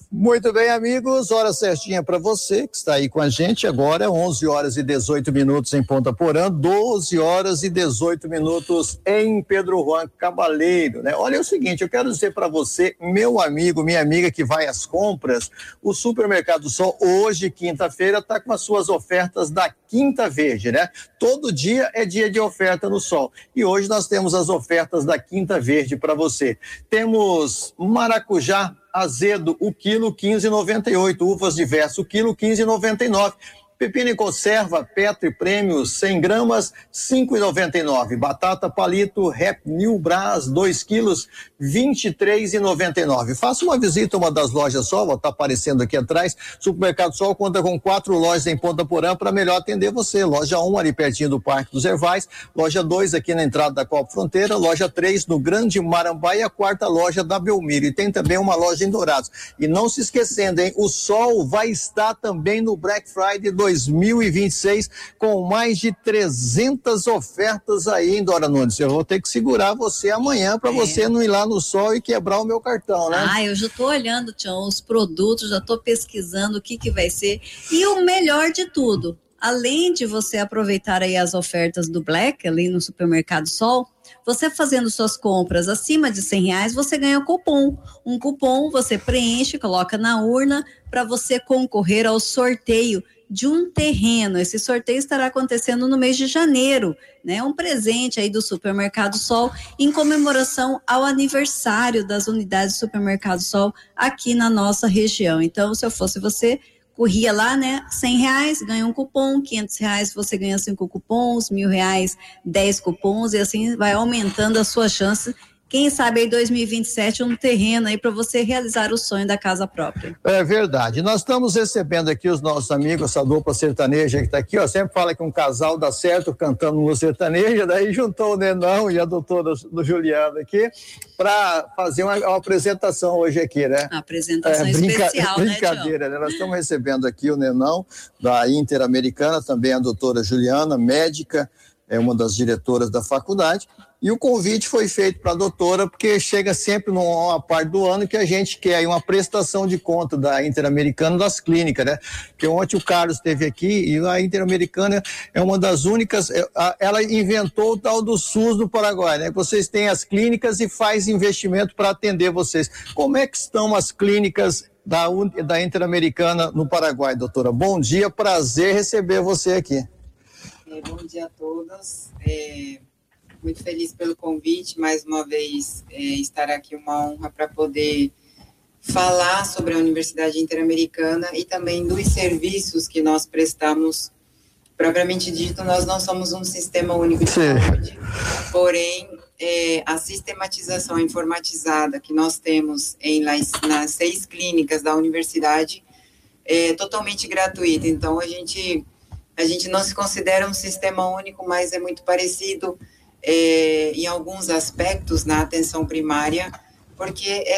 Muito bem, amigos, hora certinha para você que está aí com a gente agora, 11 horas e 18 minutos em Ponta Porã, 12 horas e 18 minutos em Pedro Juan Cabaleiro, né? Olha, é o seguinte, eu quero dizer para você, meu amigo, minha amiga que vai às compras, o Supermercado Sol hoje, quinta-feira, está com as suas ofertas da Quinta Verde, né? Todo dia é dia de oferta no Sol e hoje nós temos as ofertas da Quinta Verde para você. Temos maracujá azedo, o quilo 15,98, uvas diversas, o quilo 15,99. Pepino em conserva, Petri Prêmio, 100 gramas, 5,99. Batata palito, Rap New Brás, 2 quilos, 23,99. Faça uma visita a uma das lojas Sol, está aparecendo aqui atrás. Supermercado Sol conta com 4 lojas em Ponta Porã para melhor atender você. Loja 1 ali pertinho do Parque dos Ervais, loja 2 aqui na entrada da Copa Fronteira, loja 3 no Grande Marambá e a 4ª loja da Belmiro. E tem também uma loja em Dourados. E não se esquecendo, hein, o Sol vai estar também no Black Friday 2026 com mais de 300 ofertas aí, hein, Dora Nunes? Eu vou ter que segurar você amanhã para você não ir lá no Sol e quebrar o meu cartão, né? Eu já tô olhando, Tião, os produtos, já tô pesquisando o que vai ser. E o melhor de tudo, além de você aproveitar aí as ofertas do Black ali no Supermercado Sol, você fazendo suas compras acima de R$100, você ganha cupom. Um cupom você preenche, coloca na urna para você concorrer ao sorteio de um terreno. Esse sorteio estará acontecendo no mês de janeiro, né? Um presente aí do Supermercado Sol em comemoração ao aniversário das unidades do Supermercado Sol aqui na nossa região. Então, se eu fosse você, corria lá, né? R$100, ganha um cupom, R$500 você ganha 5 cupons, R$1.000, 10 cupons, e assim vai aumentando a sua chance. Quem sabe aí 2027 um terreno aí para você realizar o sonho da casa própria. É verdade. Nós estamos recebendo aqui os nossos amigos, essa dupla sertaneja que está aqui, ó, sempre fala que um casal dá certo cantando música sertaneja, daí juntou o Nenão e a doutora Juliana aqui para fazer uma apresentação hoje aqui, né? Uma apresentação especial, brincadeira, né? Nós estamos recebendo aqui o Nenão da Interamericana, também a doutora Juliana, médica, é uma das diretoras da faculdade. E o convite foi feito para a doutora, porque chega sempre numa parte do ano que a gente quer aí uma prestação de conta da Interamericana das clínicas, né? Porque ontem o Carlos esteve aqui e a Interamericana é uma das únicas, ela inventou o tal do SUS do Paraguai, né? Vocês têm as clínicas e faz investimento para atender vocês. Como é que estão as clínicas da Interamericana no Paraguai, doutora? Bom dia, prazer receber você aqui. Bom dia a todos. Muito feliz pelo convite, mais uma vez estar aqui, uma honra para poder falar sobre a Universidade Interamericana e também dos serviços que nós prestamos. Propriamente dito, nós não somos um sistema único de saúde, porém, a sistematização informatizada que nós temos nas 6 clínicas da universidade é totalmente gratuita. Então, a gente não se considera um sistema único, mas é muito parecido em alguns aspectos na atenção primária, porque